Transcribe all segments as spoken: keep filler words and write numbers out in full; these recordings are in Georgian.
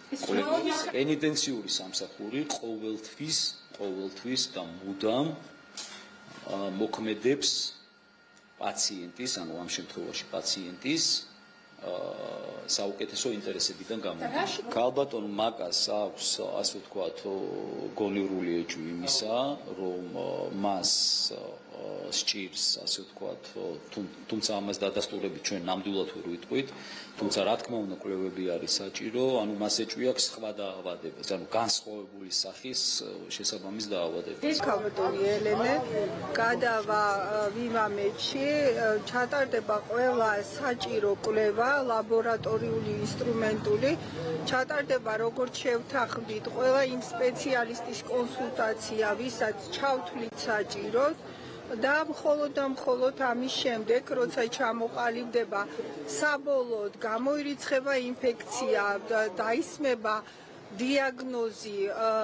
პენიტენციური სამსახური ყოველთვის, ყოველთვის და მუდამ მოქმედებს პაციენტის, ანუ ამ შემთხვევაში პაციენტის საუკეთესო ინტერესებიდან გამომდინარე. ქალბატონ მაკას აქვს, ასე ვთქვათ, გონივრული ეჭვი იმისა, რომ მას სჭირს, ასე ვთქვათ, თუმცა ამას დადასტურებით ჩვენ ნამდვილად ვერ ვიტყვით, თუმცა რა თქმა უნდა კვლევები არის საჭირო, ანუ მას ეჭვი აქვს სხვა დაავადებას, ანუ განსხვავებული სახის შესაბამის დაავადებას. ქალბატონი ელენე გადავა ვიმამეთში, ჩატარდება ყველა საჭირო კვლევა, ლაბორატორიული, ინსტრუმენტული, ჩატარდება როგორც შევთანხმდით, ყველა იმ სპეციალისტის კონსულტაცია, ვისაც ჩავთვლით საჭიროდ. და მხოლოდ და მხოლოდ ამის შემდეგ, როცა ჩამოყალიბდება საბოლოოდ გამოირიცხება ინფექცია, დაისმება დიაგნოზი,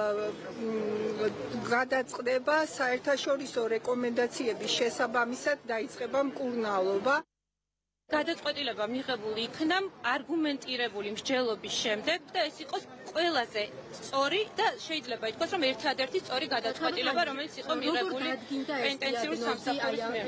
გადაწყდება საერთაშორისო რეკომენდაციების შესაბამისად დაიწყება მკურნალობა. გადაწყვეტილება მიღებული იქნა არგუმენტირებული მსჯელობის შემდეგ და ეს იყოს ყველაზე სწორი და შეიძლება ითქვას, რომ ერთადერთი სწორი გადაწყვეტილება, რომელიც იყო მიღებული პენიტენციური სამსახურის მიერ.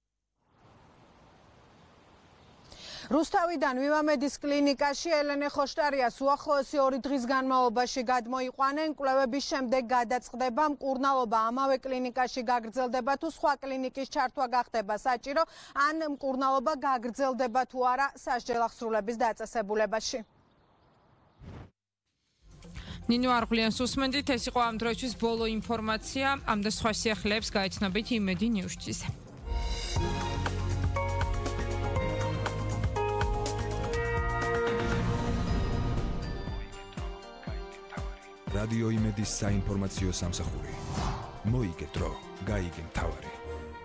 რუსთავიდან ვივამედის კლინიკაში ელენე ხოშტარიას უახლოესი ორი დღის განმავლობაში გადმოიყვანენ. კვლევების შემდეგ გადაწყდება მკურნალობა ამავე კლინიკაში გაგრძელდება თუ სხვა კლინიკის ჩართვა გახდება საჭირო, ან მკურნალობა გაგრძელდება თუ არა სასჯელ აღსრულების დაწესებულებაში. ნინო არღვლიანს უსმენდით, ეს იყო ამ დროისთვის ბოლო ინფორმაცია. ამ და სხვა სიახლეებს გაიცნობით იმედი ნიუსჯის. რადიო იმედის საინფორმაციო სამსახური. მოიგე დრო, გაიგე მთავარი.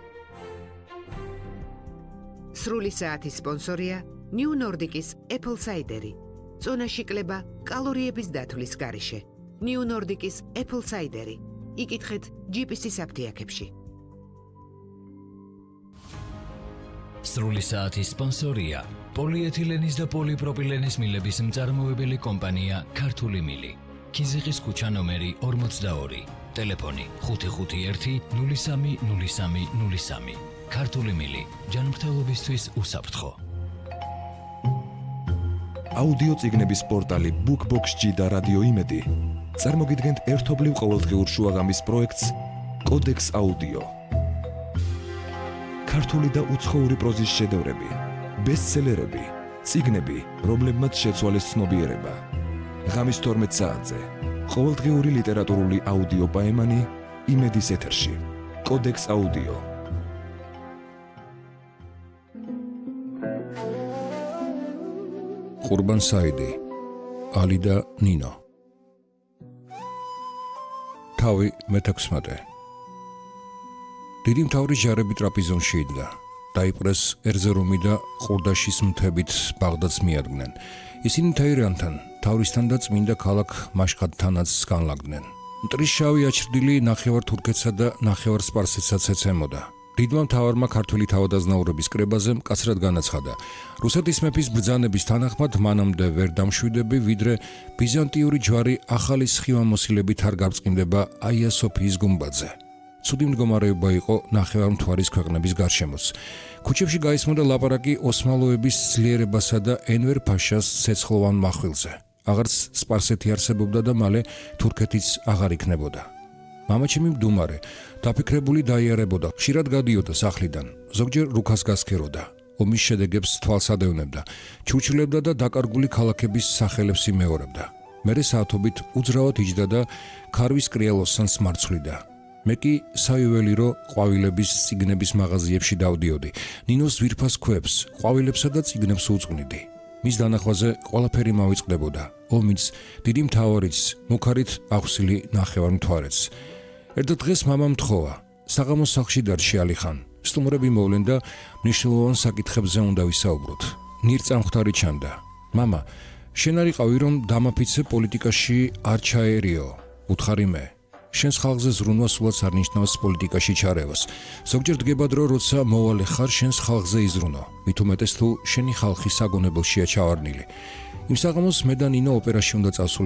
სრული საათის სპონსორია New Nordic-ის Apple Cider-ი. წონაში კლება კალორიების დათვლის გარეშე. New Nordic-ის Apple Cider-ი. იკითხეთ ჯი პი სი-ის აფთიაქებში. სრული საათის სპონსორია პოლიეთილენის და პოლიპროპილენის მილების მწარმოებელი კომპანია ქართული მილი. კიზიყის ქუჩა ნომერი ორმოცდაორი, ტელეფონი ხუთი ხუთი ერთი ნული სამი ნული სამი ნული სამი. ქართული მილი, ჯანმრთელობისთვის უსაფრთხო. აუდიო წიგნების პორტალი BookBox-ში და რადიო იმედი წარმოგიდგენთ ერთობლივ ყოველდღიურ შუაღამის პროექტს კოდექს აუდიო. ქართული და უცხოური პროზის შედევრები, ბესტსელერები, წიგნები, რომლებმაც შეცვალეს ცნობიერება. ღამის თორმეტ საათზე ყოველდღიური ლიტერატურული აუდიო პაემანი იმედის ეთერში. კოდექს აუდიო. ყურბან საიდი, ალი და ნინო. თავი მეთექვსმეტე. დიდი მთავრი ჟარები ტრაპიზონში იდგა. დაიპყრეს ერზერუმი და ყურდაშის მთებით ბაღდადს მიადგნენ. ისინი თეირანთან, თავრისთან და წმინდა ქალაქ მაშხადთანაც განლაგდნენ. მტრის შავი აჩრდილი ნახევარ თურქეთსა და ნახევარ სპარსეთსაც ეცემოდა. დიდმა მთავარმა ქართველი თავადაზნაურების კრებაზე მკაცრად განაცხადა. რუსეთის მეფის ბრძანების თანახმად მანამდე ვერ დამშვიდები, ვიდრე ბიზანტიური ჯვარი ახალი სხივამოსილებით არ გარწყინდება აია სოფიის გუმბათზე. ცუდი მდგომარეობა იყო ნახევარმთვარის ქვეყნების გარშემოც. ქუჩებში გაისმოდა ლაპარაკი ოსმალოების ძლიერებასა და ენვერ ფაშას ცეცხლოვან მახვილზე. აღარც სპარსეთი არსებობდა და მალე თურქეთიც აღარ იქნებოდა. მამაჩემი მდუმარე, დაფიქრებული დაიარებოდა, ხშირად გადიოდა სახლიდან, ზოგჯერ რუქას გასქეროდა. ომის შედეგებს თვალს ადევნებდა, ჩურჩლებდა და დაკარგული ქალაქების სახელებს იმეორებდა. მერე საათობით უძრავად იჯდა და ქარვის კრიალოსანს მარცვლიდა. მე კი საიუველირო ყვავილების წიგნების მაღაზიებში დავდიოდი. ნინოს ძვირფას ქვებს, ყვავილებსა და წიგნებს უწყვნიდი. მის დანახვაზე ყველაფერი მავიწყდებოდა. ომიც, დიდი მთავარიც, მუქარით აღსილი ნახევარმთვარეც. ერთ დღეს მამამ თხოვა, საღამოს სახლში დარჩი ალიხან. სტუმრები მოვლენ და მნიშვნელოვან საკითხებზე უნდა ვისაუბროთ. ნირწამხდარი ჩანდა. მამა, შენ არ იყავი რომ დამაფიცე პოლიტიკაში არ ჩაერიო, უთხარი მე. შენს ხალხზე ზრუნვა სულაც არ ნიშნავს პოლიტიკაში ჩარევას. ზოგჯერ დგება დრო, როცა მოვალე ხარ შენს ხალხზე იზრუნო, მით უმეტეს თუ შენი ხალხი საგონებელშია ჩავარდნილი. იმ საღამოს მე და ნინო ოპერაში უნდა წავსულიყო.